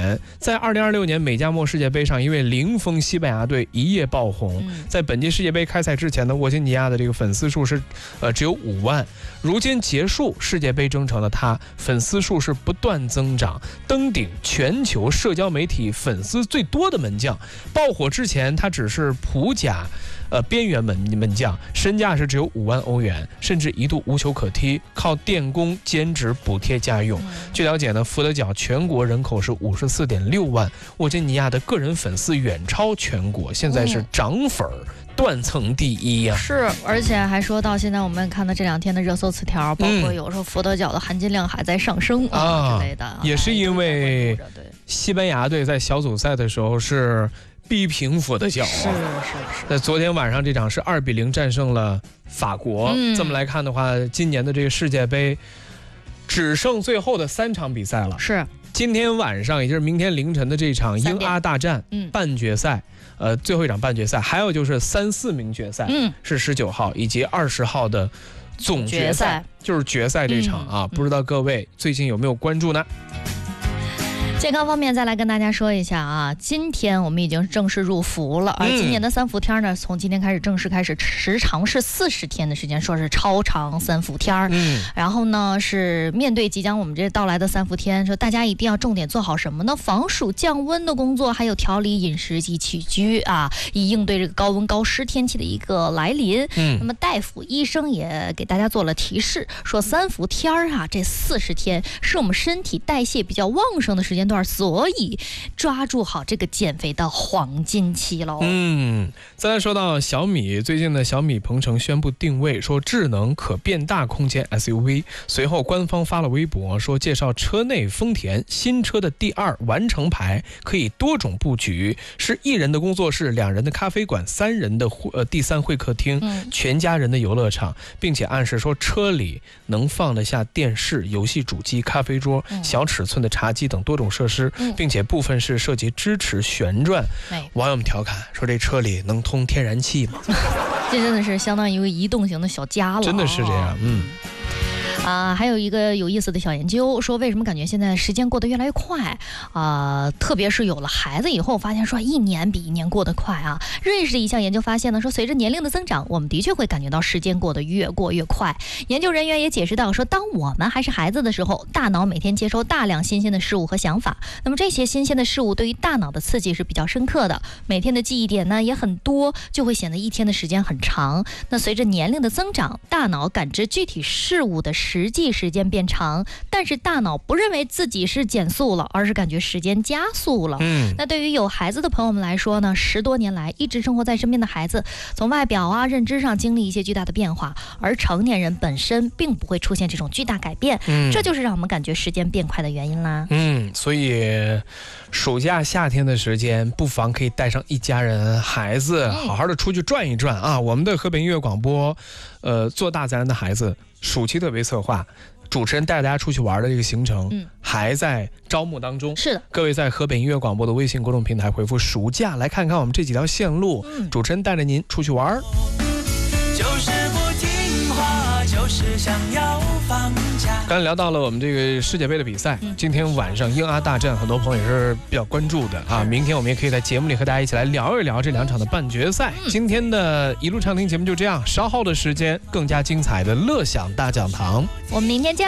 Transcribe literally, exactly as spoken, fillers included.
年，在二零二六年美加墨世界杯上，因为零封西班牙队一夜爆红。 嗯、 在本届世界杯开赛之前呢，沃金尼亚的这个粉丝数是呃只有五万，如今结束世界杯征程的他，粉丝数是不断增长，登顶全球社交媒体粉丝最多的门将。爆火之前，他只是普甲呃边缘门门将，身价是只有五万欧元，甚至一度无球可踢，靠电工兼职补贴家用。 嗯、 据了解呢，福德角全国人口是五十四点六万，沃金尼亚的个人粉丝远超全国，现在是涨粉儿。断层第一呀、啊， 是，而且还说到现在，我们看到这两天的热搜词条，包括有时候佛得角的含金量还在上升啊、 啊之类的， 也是因为西班牙队在小组赛的时候是逼平佛得角、啊， 是是是。 那昨天晚上这场是二比零战胜了法国、嗯，这么来看的话，今年的这个世界杯只剩最后的三场比赛了。 是， 今天晚上也就是明天凌晨的这场英阿大战， 嗯， 半决赛。呃，最后一场半决赛，还有就是三四名决赛， 嗯， 是十九号以及二十号的总决赛，就是决赛这场啊、嗯，不知道各位最近有没有关注呢？ 健康方面再来跟大家说一下啊，今天我们已经正式入伏了，而今年的三伏天呢，从今天开始正式开始，时长是四十天的时间，说是超长三伏天。 嗯， 然后呢是面对即将我们这到来的三伏天，说大家一定要重点做好什么呢？防暑降温的工作，还有调理饮食及起居啊，以应对这个高温高湿天气的一个来临。 嗯， 那么大夫医生也给大家做了提示，说三伏天啊，这四十天是我们身体代谢比较旺盛的时间段，所以抓住好这个减肥的黄金期喽。 嗯，再来说到小米，最近的小米鹏程宣布定位，说智能可变大空间 S U V。随后官方发了微博，说介绍车内丰田新车的第二完成牌，可以多种布局，是一人的工作室、两人的咖啡馆、三人的呃第三会客厅、 嗯、 全家人的游乐场，并且暗示说车里能放得下电视、游戏主机、咖啡桌、 嗯、 小尺寸的茶几等多种设施。 嗯、 并且部分是设计支持旋转、 哎、 网友们调侃说这车里能通天然气吗？ 这真的是相当于一个移动型的小家了， 真的是这样。嗯啊，还有一个有意思的小研究，说为什么感觉现在时间过得越来越快啊？特别是有了孩子以后，发现说一年比一年过得快啊。瑞士的一项研究发现呢，说随着年龄的增长，我们的确会感觉到时间过得越过越快。研究人员也解释到说，当我们还是孩子的时候，大脑每天接收大量新鲜的事物和想法，那么这些新鲜的事物对于大脑的刺激是比较深刻的，每天的记忆点呢也很多，就会显得一天的时间很长。那随着年龄的增长，大脑感知具体事物的实际时间变长，但是大脑不认为自己是减速了，而是感觉时间加速了。 嗯， 那对于有孩子的朋友们来说呢，十多年来一直生活在身边的孩子，从外表啊、认知上经历一些巨大的变化，而成年人本身并不会出现这种巨大改变。嗯，这就是让我们感觉时间变快的原因啦。 嗯，所以暑假夏天的时间，不妨可以带上一家人、孩子，好好的出去转一转啊！我们的河北音乐广播，呃，做大自然的孩子暑期特别策划，主持人带大家出去玩的这个行程，嗯，还在招募当中。 是的， 各位在河北音乐广播的微信公众平台回复暑假，来看看我们这几条线路，嗯，主持人带着您出去玩。就是不听话，就是想要放假。刚才聊到了我们这个世界杯的比赛，嗯、今天晚上英阿大战，很多朋友也是比较关注的啊。明天我们也可以在节目里和大家一起来聊一聊这两场的半决赛。嗯、今天的一路畅听节目就这样，稍后的时间更加精彩的乐享大讲堂， 我们明天见。